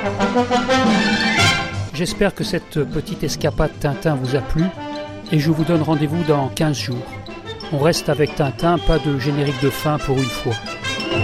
J'espère que cette petite escapade Tintin vous a plu et je vous donne rendez-vous dans 15 jours. On reste avec Tintin, pas de générique de fin pour une fois.